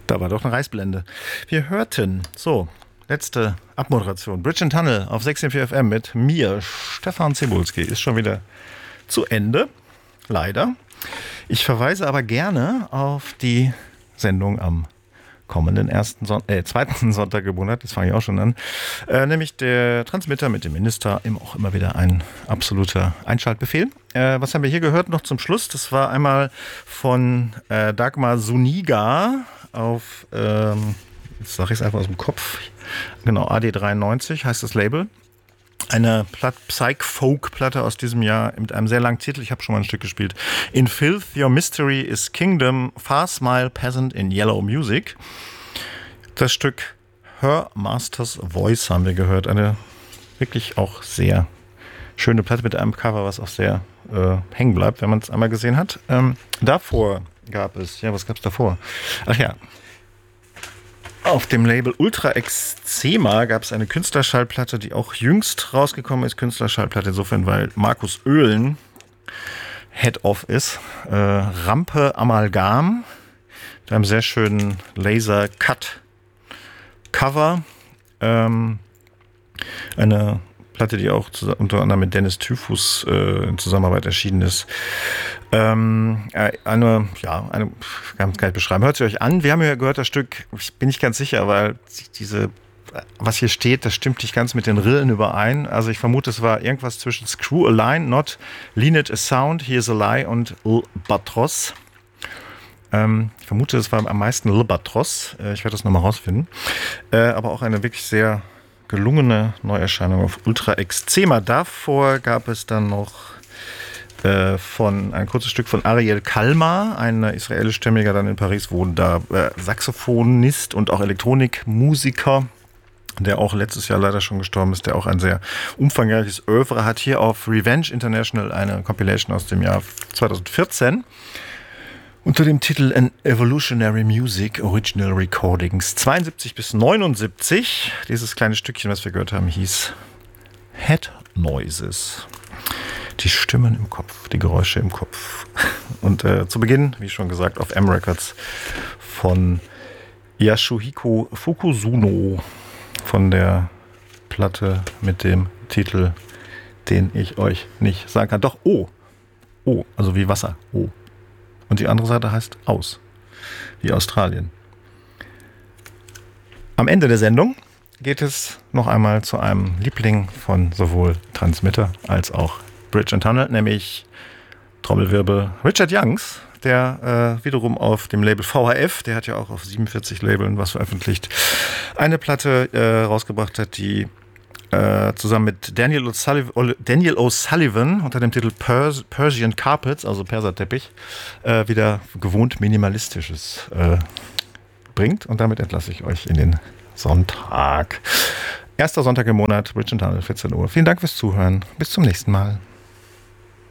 Da war doch eine Reißblende. Wir hörten, letzte Abmoderation. Bridge and Tunnel auf 16.4 FM mit mir, Stefan Cebulski, ist schon wieder zu Ende. Leider. Ich verweise aber gerne auf die Sendung am kommenden zweiten Sonntag im Monat, das fange ich auch schon an, nämlich der Transmitter mit dem Minister, auch immer wieder ein absoluter Einschaltbefehl. Was haben wir hier gehört noch zum Schluss? Das war einmal von Dagmar Zuniga auf, jetzt sage ich es einfach aus dem Kopf, genau, AD93 heißt das Label. Eine Psych-Folk-Platte aus diesem Jahr mit einem sehr langen Titel. Ich habe schon mal ein Stück gespielt. In Filth, Your Mystery is Kingdom, Far Smile Peasant in Yellow Music. Das Stück Her Master's Voice haben wir gehört. Eine wirklich auch sehr schöne Platte mit einem Cover, was auch sehr hängen bleibt, wenn man es einmal gesehen hat. Davor gab es, was gab es davor? Ach ja, auf dem Label Ultra Exzema gab es eine Künstlerschallplatte, die auch jüngst rausgekommen ist. Künstlerschallplatte insofern, weil Markus Oehlen Head-Off ist. Rampe Amalgam mit einem sehr schönen Laser-Cut-Cover. Eine Platte, die auch unter anderem mit Dennis Typhus in Zusammenarbeit erschienen ist. Eine, kann man gar nicht beschreiben. Hört sie euch an. Wir haben ja gehört, das Stück, ich bin nicht ganz sicher, weil was hier steht, das stimmt nicht ganz mit den Rillen überein. Also ich vermute, es war irgendwas zwischen Screw a Line, Not, Lean It a Sound, Here's a Lie und Albatros. Ich vermute, es war am meisten Albatros. Ich werde das nochmal rausfinden. Aber auch eine wirklich sehr gelungene Neuerscheinung auf Ultra Exzema. Davor gab es dann noch ein kurzes Stück von Ariel Kalmar, ein israelischstämmiger, dann in Paris wohnender Saxophonist und auch Elektronikmusiker, der auch letztes Jahr leider schon gestorben ist, der auch ein sehr umfangreiches Oeuvre hat. Hier auf Revenge International eine Compilation aus dem Jahr 2014. Unter dem Titel An Evolutionary Music Original Recordings 72 bis 79. Dieses kleine Stückchen, was wir gehört haben, hieß Head Noises. Die Stimmen im Kopf, die Geräusche im Kopf. Und zu Beginn, wie schon gesagt, auf M-Records von Yasuhiko Fukusuno von der Platte mit dem Titel, den ich euch nicht sagen kann. Doch, O, also wie Wasser, O. Und die andere Seite heißt Aus, wie Australien. Am Ende der Sendung geht es noch einmal zu einem Liebling von sowohl Transmitter als auch Bridge and Tunnel, nämlich Trommelwirbel Richard Youngs, der wiederum auf dem Label VHF, der hat ja auch auf 47 Labeln was veröffentlicht, eine Platte rausgebracht hat, die zusammen mit Daniel O'Sullivan unter dem Titel Persian Carpets, also Perserteppich, wieder gewohnt Minimalistisches bringt. Und damit entlasse ich euch in den Sonntag. Erster Sonntag im Monat, Bridge and Tunnel, 14 Uhr. Vielen Dank fürs Zuhören. Bis zum nächsten Mal.